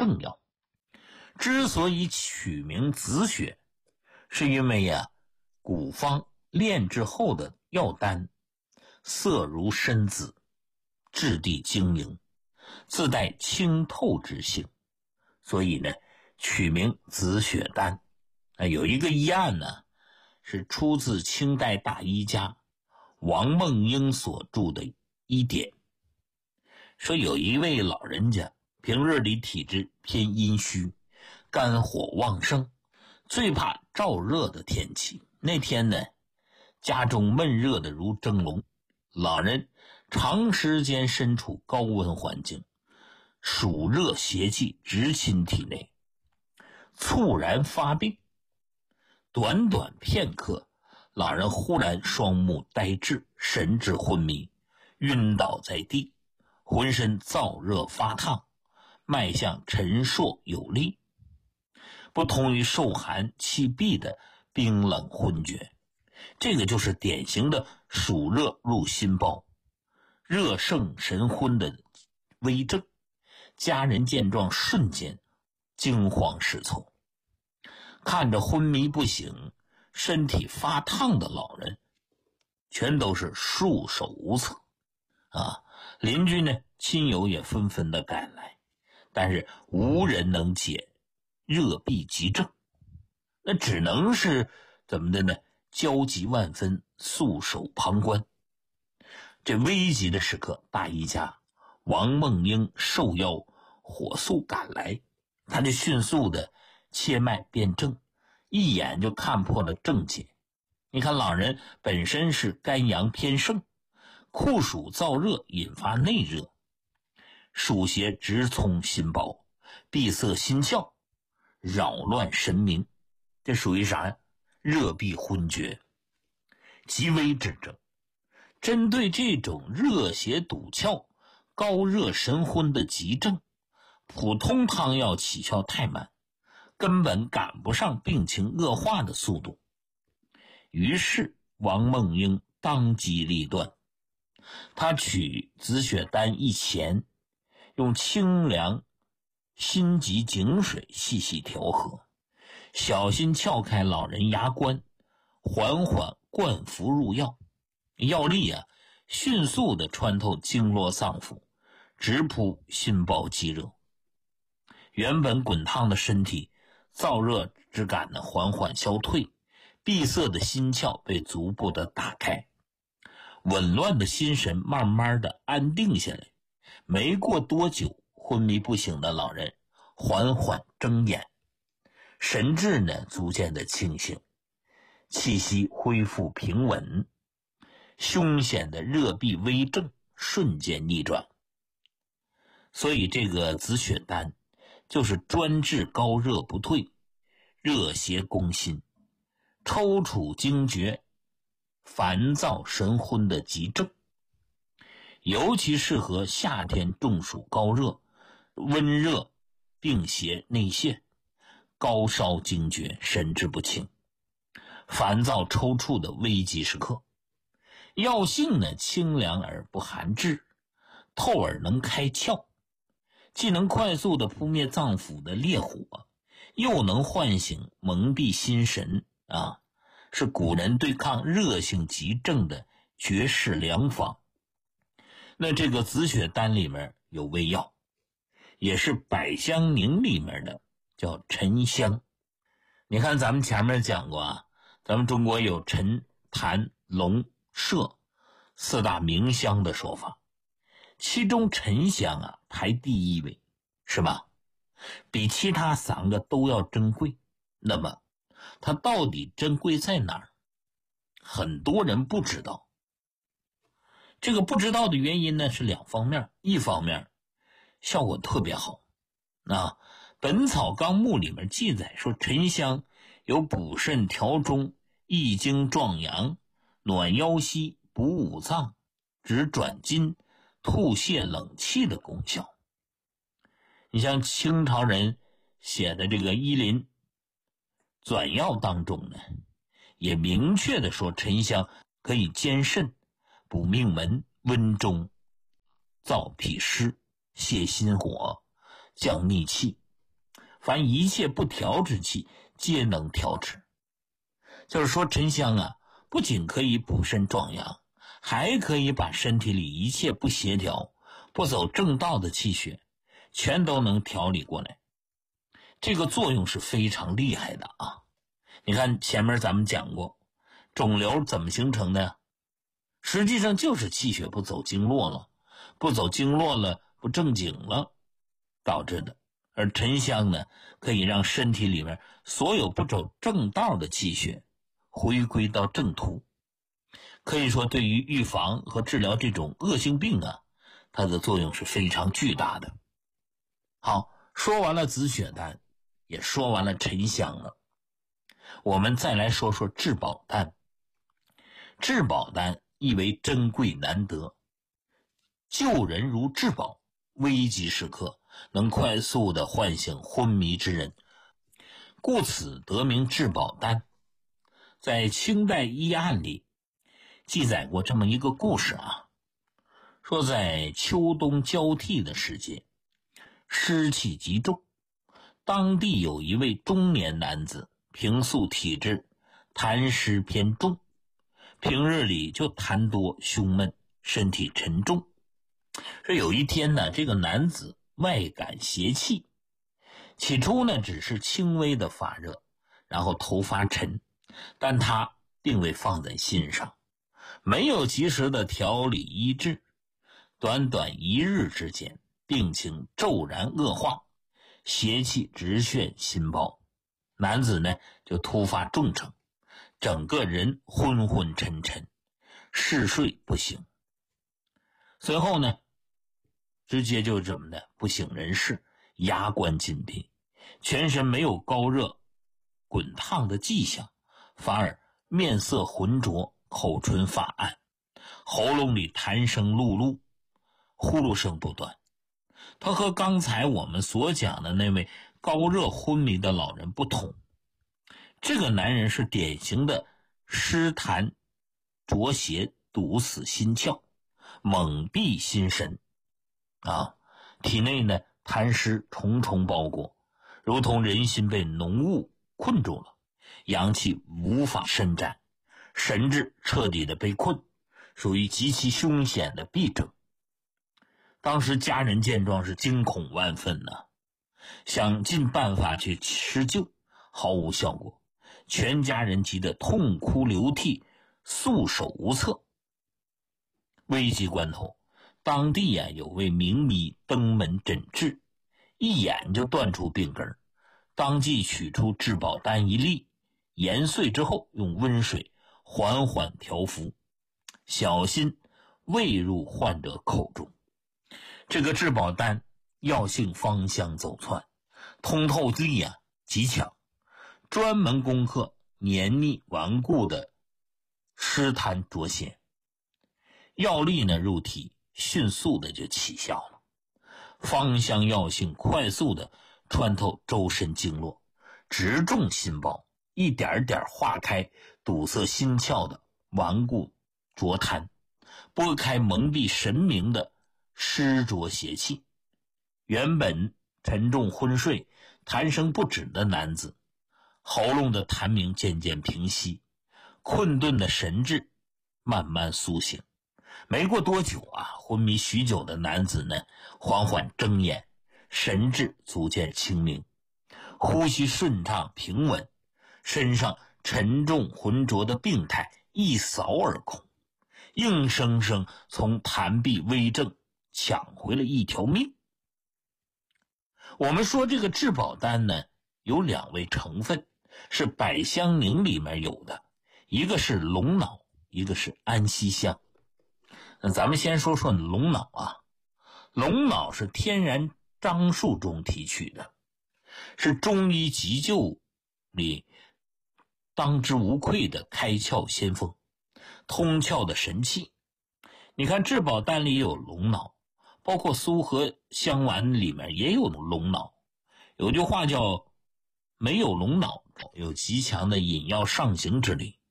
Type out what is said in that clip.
圣药。之所以取名紫雪，是因为古方炼制后的药丹色如深紫，质地晶莹，自带清透之性，所以呢取名紫雪丹。有一个医案呢，是出自清代大医家王梦英所著的医典，说有一位老人家平日里体质偏阴虚，肝火旺盛，最怕燥热的天气。那天呢，家中闷热的如蒸笼，老人长时间身处高温环境，暑热邪气直侵体内，猝然发病。短短片刻，老人忽然双目呆滞，神志昏迷，晕倒在地，浑身燥热发烫，脉象沉硕有力，不同于受寒气闭的冰冷昏厥。这个就是典型的暑热入心包，热盛神昏的危症。家人见状瞬间惊慌失措，看着昏迷不醒、身体发烫的老人，全都是束手无策邻居呢，亲友也纷纷的赶来，但是无人能解热痹急症，那只能是怎么的呢？焦急万分，束手旁观。这危急的时刻，大医家王梦英受邀火速赶来，他就迅速的切脉辨证，一眼就看破了症结。你看老人本身是肝阳偏盛，酷暑燥热引发内热，暑邪直冲心包，闭塞心窍，扰乱神明，这属于啥呀？热痹昏厥，极危之症。针对这种热邪堵窍、高热神昏的急症，普通汤药起效太慢，根本赶不上病情恶化的速度。于是王梦英当机立断，他取紫雪丹一钱，用清凉辛吉井水细细调和，小心撬开老人牙关，缓缓灌服入药。药力迅速地穿透经络脏腑，直扑心包肌肉。原本滚烫的身体，燥热之感呢缓缓消退，闭塞的心窍被逐步的打开，紊乱的心神慢慢的安定下来。没过多久，昏迷不醒的老人缓缓睁眼，神志呢逐渐的清醒，气息恢复平稳，凶险的热痹危症瞬间逆转。所以这个紫雪丹就是专治高热不退、热邪攻心、抽搐惊厥、烦躁神昏的急症，尤其适合夏天中暑高热、温热病邪内陷、高烧惊厥、神志不清、烦躁抽搐的危急时刻。药性呢清凉而不寒滞，透而能开窍，既能快速的扑灭脏腑的烈火，又能唤醒蒙蔽心神是古人对抗热性急症的绝世良方。那这个紫雪丹里面有味药，也是百香宁里面的，叫沉香。你看咱们前面讲过咱们中国有沉、檀、龙、麝四大名香的说法，其中沉香排第一位，是吧？比其他三个都要珍贵。那么它到底珍贵在哪儿？很多人不知道。这个不知道的原因呢是两方面，一方面效果特别好。本草纲目里面记载说，沉香有补肾调中、益精壮阳、暖腰膝、补五脏、止转筋、吐泻冷气的功效。你像清朝人写的这个医林纂要当中呢，也明确的说沉香可以兼肾、补命门、温中、燥脾湿、泻心火、降逆气， 凡一切不调之气，皆能调之。就是说沉香啊，不仅可以补肾壮阳，还可以把身体里一切不协调、不走正道的气血全都能调理过来。这个作用是非常厉害的啊！你看前面咱们讲过，肿瘤怎么形成的呀？实际上就是气血不走经络了，不走经络了，不正经了导致的。而沉香呢，可以让身体里面所有不走正道的气血回归到正途。可以说对于预防和治疗这种恶性病啊，它的作用是非常巨大的。好，说完了紫雪丹，也说完了沉香了，我们再来说说至宝丹。至宝丹意为珍贵难得，救人如至宝，危急时刻能快速地唤醒昏迷之人，故此得名至宝丹。在清代医案里记载过这么一个故事啊，说在秋冬交替的时节，湿气极重，当地有一位中年男子，平素体质痰湿偏重，平日里就痰多胸闷，身体沉重。说有一天呢，这个男子外感邪气，起初呢只是轻微的发热，然后头发沉，但他并未放在心上，没有及时的调理医治，短短1日之间，病情骤然恶化，邪气直眩心包，男子呢就突发重症，整个人昏昏沉沉，嗜睡不醒。随后呢，直接就怎么的不省人事，牙关紧闭，全身没有高热滚烫的迹象，反而面色浑浊，口唇发暗，喉咙里痰声碌碌，呼噜声不断。他和刚才我们所讲的那位高热昏迷的老人不同，这个男人是典型的湿痰浊邪堵死心窍，蒙蔽心神啊，体内呢痰湿重重包裹，如同人心被浓雾困住了，阳气无法伸展，神志彻底的被困，属于极其凶险的痹症。当时家人见状是惊恐万分呐，想尽办法去施救，毫无效果，全家人急得痛哭流涕，束手无策。危急关头，当地有位名医登门诊治，一眼就断出病根，当即取出至宝丹1粒，研碎之后用温水缓缓调服，小心喂入患者口中。这个至宝丹药性芳香走窜，通透力极强，专门攻克黏腻顽固的湿痰浊邪。药力呢入体，迅速的就起效了，芳香药性快速的穿透周身经络，直中心包，一点点化开堵塞心窍的顽固浊痰，拨开蒙蔽神明的湿浊邪气。原本沉重昏睡、痰声不止的男子，喉咙的痰鸣渐渐平息，困顿的神志慢慢苏醒。没过多久昏迷许久的男子呢，缓缓睁眼，神志逐渐清明，呼吸顺畅平稳，身上沉重浑浊的病态一扫而空，硬生生从痰痹危症抢回了一条命。我们说这个至宝丹呢，有2味成分，是百香宁里面有的，一个是龙脑，一个是安息香。那咱们先说说龙脑龙脑是天然樟树中提取的，是中医急救里当之无愧的开窍先锋，通窍的神器。你看至宝丹里有龙脑，包括苏合香丸里面也有龙脑。有句话叫没有龙脑有极强的引药上行之力，